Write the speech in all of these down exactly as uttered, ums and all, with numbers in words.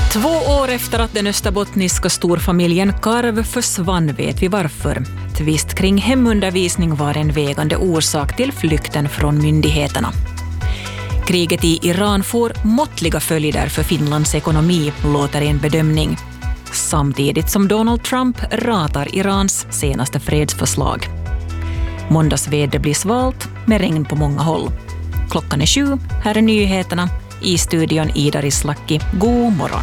Två år efter att den österbottniska storfamiljen Karv försvann vet vi varför. Tvist kring hemundervisning var en vägande orsak till flykten från myndigheterna. Kriget i Iran får måttliga följder för Finlands ekonomi, låter en bedömning. Samtidigt som Donald Trump ratar Irans senaste fredsförslag. Måndagsväder blir svalt med regn på många håll. Klockan är sju, här är nyheterna. I studion Ida Rislaki. God morgon.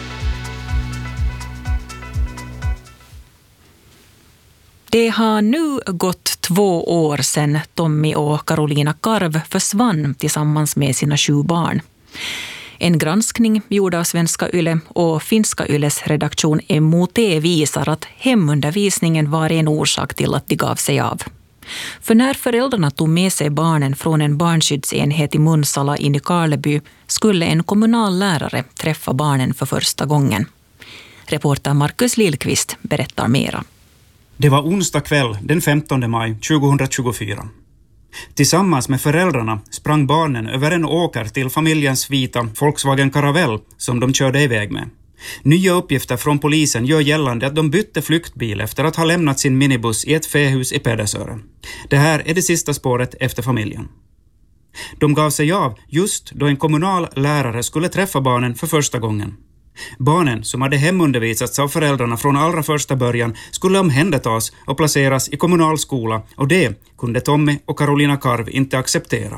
Det har nu gått två år sedan Tommy och Carolina Karv försvann tillsammans med sina sju barn. En granskning gjord av Svenska Yle och Finska Yles redaktion M O T visar att hemundervisningen var en orsak till att de gav sig av. För när föräldrarna tog med sig barnen från en barnskyddsenhet i Munsala in i Karleby skulle en kommunal lärare träffa barnen för första gången. Reporter Markus Lillqvist berättar mera. Det var onsdag kväll den femtonde maj tjugohundratjugofyra. Tillsammans med föräldrarna sprang barnen över en åker till familjens vita Volkswagen Caravelle som de körde iväg med. Nya uppgifter från polisen gör gällande att de bytte flyktbil efter att ha lämnat sin minibuss i ett fähus i Pedersöre. Det här är det sista spåret efter familjen. De gav sig av just då en kommunal lärare skulle träffa barnen för första gången. Barnen som hade hemundervisats av föräldrarna från allra första början skulle omhändertas och placeras i kommunal skola, och det kunde Tommy och Carolina Karv inte acceptera.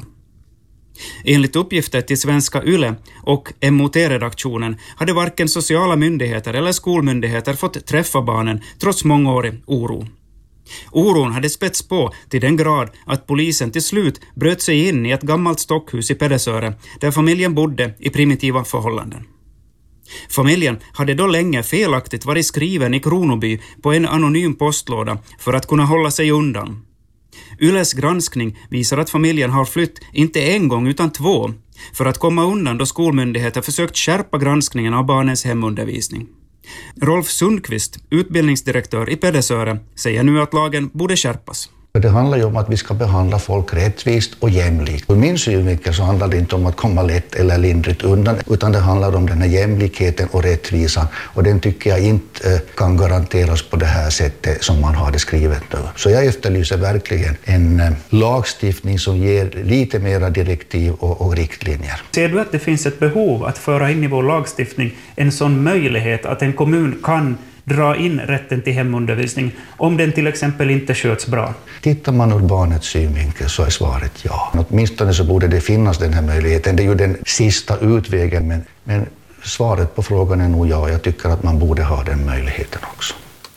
Enligt uppgifter till Svenska Yle och M O T-redaktionen hade varken sociala myndigheter eller skolmyndigheter fått träffa barnen trots mångårig oro. Oron hade spätts på till den grad att polisen till slut bröt sig in i ett gammalt stockhus i Pedersöre där familjen bodde i primitiva förhållanden. Familjen hade då länge felaktigt varit skriven i Kronoby på en anonym postlåda för att kunna hålla sig undan. Yles granskning visar att familjen har flytt inte en gång utan två för att komma undan då skolmyndigheter försökt skärpa granskningen av barnens hemundervisning. Rolf Sundqvist, utbildningsdirektör i Pedersöre, säger nu att lagen borde skärpas. Det handlar ju om att vi ska behandla folk rättvist och jämlikt. Ur min synvinkel så handlar det inte om att komma lätt eller lindrigt undan, utan det handlar om den här jämlikheten och rättvisan, och den tycker jag inte kan garanteras på det här sättet som man har det skrivet nu. Så jag efterlyser verkligen en lagstiftning som ger lite mera direktiv och, och riktlinjer. Ser du att det finns ett behov att föra in i vår lagstiftning en sån möjlighet att en kommun kan dra in rätten till hemundervisning om den till exempel inte sköts bra? Tittar man ur barnets synvinkel så är svaret ja. Åtminstone så borde det finnas den här möjligheten. Det är ju den sista utvägen, men, men svaret på frågan är nog ja. Jag tycker att man borde ha den möjligheten också.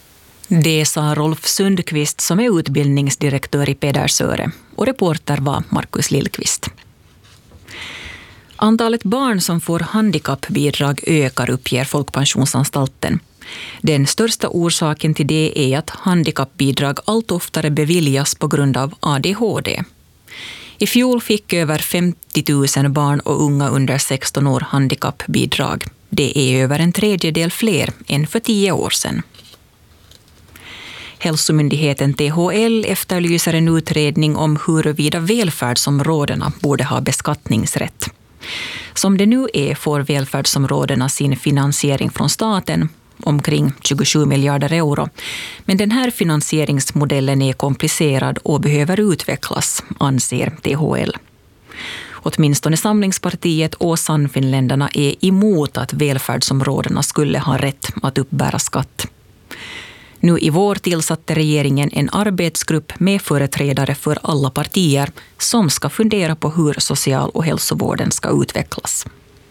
Det sa Rolf Sundqvist som är utbildningsdirektör i Pedersöre, och reporter var Markus Lillqvist. Antalet barn som får handikappbidrag ökar, uppger Folkpensionsanstalten. Den största orsaken till det är att handikappbidrag allt oftare beviljas på grund av A D H D. I fjol fick över femtio tusen barn och unga under sexton år handikappbidrag. Det är över en tredjedel fler än för tio år sedan. Hälsomyndigheten T H L efterlyser en utredning om huruvida välfärdsområdena borde ha beskattningsrätt. Som det nu är får välfärdsområdena sin finansiering från staten, omkring tjugosju miljarder euro. Men den här finansieringsmodellen är komplicerad och behöver utvecklas, anser T H L. Åtminstone Samlingspartiet och Sannfinländarna är emot att välfärdsområdena skulle ha rätt att uppbära skatt. Nu i vår tillsatte regeringen en arbetsgrupp med företrädare för alla partier som ska fundera på hur social- och hälsovården ska utvecklas.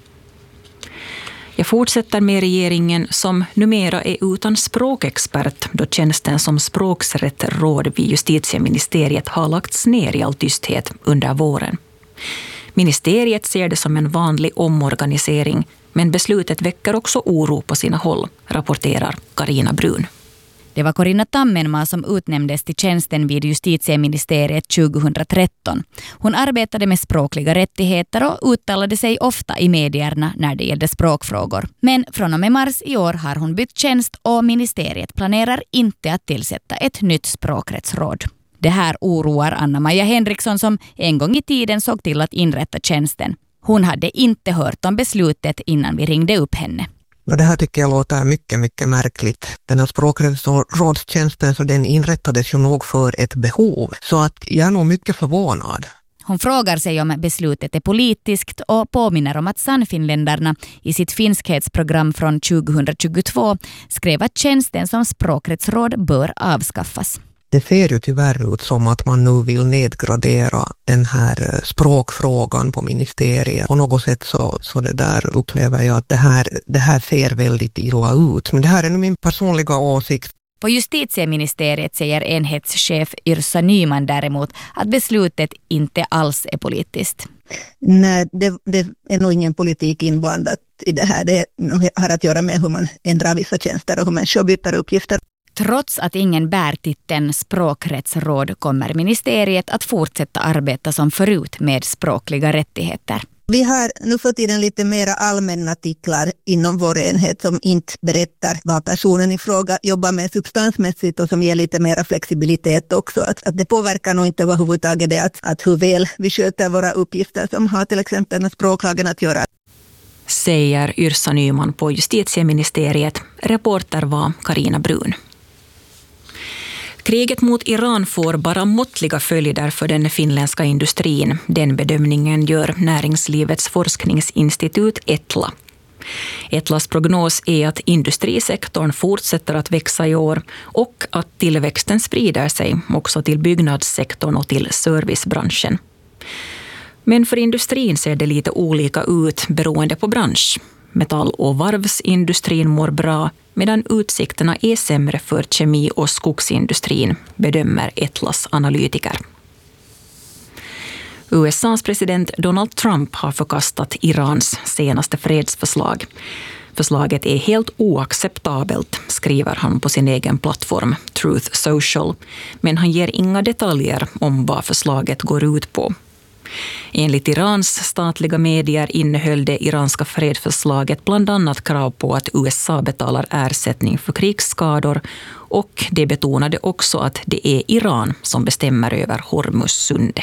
Jag fortsätter med regeringen som numera är utan språkexpert då tjänsten som språksrättråd vid justitieministeriet har lagts ner i all tysthet under våren. Ministeriet ser det som en vanlig omorganisering, men beslutet väcker också oro på sina håll, rapporterar Carina Brun. Det var Corinna Tammenmaa som utnämndes till tjänsten vid justitieministeriet tjugohundratretton. Hon arbetade med språkliga rättigheter och uttalade sig ofta i medierna när det gällde språkfrågor. Men från och med mars i år har hon bytt tjänst och ministeriet planerar inte att tillsätta ett nytt språkrättsråd. Det här oroar Anna-Maja Henriksson som en gång i tiden såg till att inrätta tjänsten. Hon hade inte hört om beslutet innan vi ringde upp henne. Och det här tycker jag låter mycket, mycket märkligt. Den här språkrådstjänsten, så den inrättades ju nog för ett behov. Så att jag är nog mycket förvånad. Hon frågar sig om beslutet är politiskt och påminner om att Sannfinländarna i sitt finskhetsprogram från tjugohundratjugotvå skrev att tjänsten som språkrättsråd bör avskaffas. Det ser ju tyvärr ut som att man nu vill nedgradera den här språkfrågan på ministeriet. På något sätt så, så det där upplever jag att det här, det här ser väldigt illa ut. Men det här är min personliga åsikt. På justitieministeriet säger enhetschef Yrsa Nyman däremot att beslutet inte alls är politiskt. Nej, det, det är nog ingen politik inblandat i det här. Det har att göra med hur man ändrar vissa tjänster och hur människor byter uppgifter. Trots att ingen bär titeln språkrättsråd kommer ministeriet att fortsätta arbeta som förut med språkliga rättigheter. Vi har nu för tiden lite mera allmänna titlar inom vår enhet som inte berättar vad personen i fråga jobbar med substansmässigt och som ger lite mera flexibilitet också. Att, att det påverkar nog inte överhuvudtaget det att, att hur väl vi sköter våra uppgifter som har till exempel med språklagen att göra. Säger Yrsa Nyman på justitieministeriet. Reporter var Karina Brun. Kriget mot Iran får bara måttliga följder för den finländska industrin. Den bedömningen gör Näringslivets forskningsinstitut Etla. Etlas prognos är att industrisektorn fortsätter att växa i år och att tillväxten sprider sig också till byggnadssektorn och till servicebranschen. Men för industrin ser det lite olika ut beroende på bransch. Metall- och varvsindustrin mår bra medan utsikterna är sämre för kemi- och skogsindustrin, bedömer Etlas analytiker. U S A:s president Donald Trump har förkastat Irans senaste fredsförslag. Förslaget är helt oacceptabelt, skriver han på sin egen plattform Truth Social, men han ger inga detaljer om vad förslaget går ut på. Enligt Irans statliga medier innehöll det iranska fredsförslaget bland annat krav på att U S A betalar ersättning för krigsskador och det betonade också att det är Iran som bestämmer över Hormuzsundet.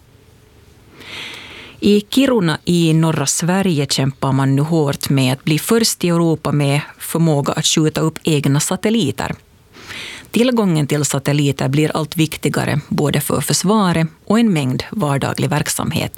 I Kiruna i norra Sverige kämpar man nu hårt med att bli först i Europa med förmåga att skjuta upp egna satelliter. Tillgången till satelliter blir allt viktigare både för försvaret och en mängd vardaglig verksamhet.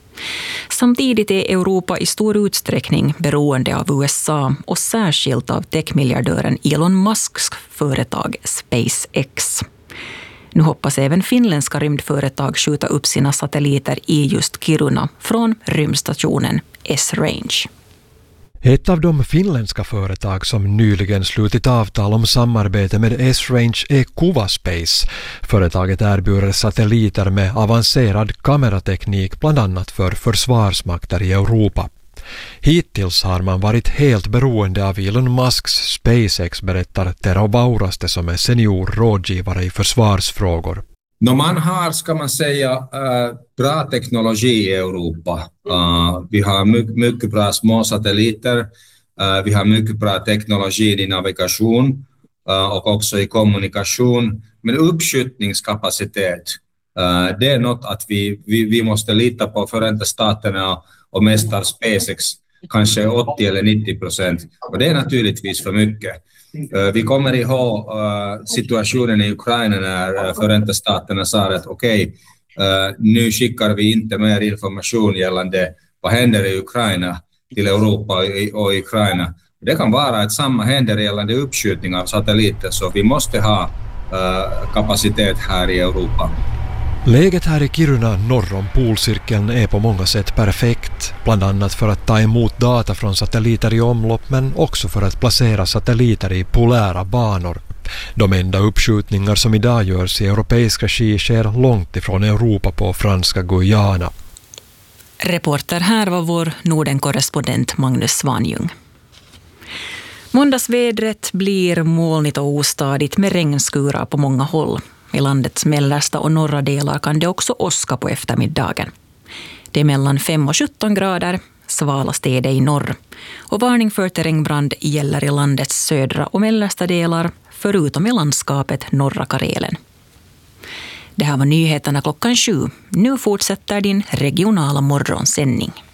Samtidigt är Europa i stor utsträckning beroende av U S A och särskilt av techmiljardören Elon Musks företag SpaceX. Nu hoppas även finländska rymdföretag skjuta upp sina satelliter i just Kiruna från rymdstationen S-Range. Ett av de finländska företag som nyligen slutit avtal om samarbete med S-Range är Kuva Space. Företaget erbjuder satelliter med avancerad kamerateknik bland annat för försvarsmakter i Europa. Hittills har man varit helt beroende av Elon Musks SpaceX, berättar Tero Vauraste som är senior rådgivare i försvarsfrågor. No, man har, ska man säga, äh, bra teknologi i Europa. Äh, vi har mycket, mycket bra små satelliter. Äh, vi har mycket bra teknologi i navigation äh, och också i kommunikation. Men uppskjutningskapacitet, äh, det är något att vi, vi, vi måste lita på Förenta Staterna och mest av SpaceX, kanske åttio eller nittio procent. Och det är naturligtvis för mycket. Vi kommer ihåg uh, situationen i Ukraina när uh, Förenta Staterna sa att okej, okay, uh, nu skickar vi inte mer information gällande vad händer i Ukraina till Europa och, och Ukraina. Det kan vara att samma händer gällande uppskjutning av satelliter, så vi måste ha uh, kapacitet här i Europa. Läget här i Kiruna norr om polcirkeln är på många sätt perfekt, bland annat för att ta emot data från satelliter i omlopp men också för att placera satelliter i polära banor. De enda uppskjutningar som idag görs i europeisk regi sker långt ifrån Europa på franska Guyana. Reporter här var vår Norden-korrespondent Magnus Svanjung. Måndagsvädret blir molnigt och ostadigt med regnskurar på många håll. I landets mellersta och norra delar kan det också åska på eftermiddagen. Det är mellan fem och sjutton grader, svalast är det i norr. Och varning för terrängbrand gäller i landets södra och mellersta delar, förutom i landskapet norra Karelen. Det här var nyheterna klockan sju. Nu fortsätter din regionala morgonsändning.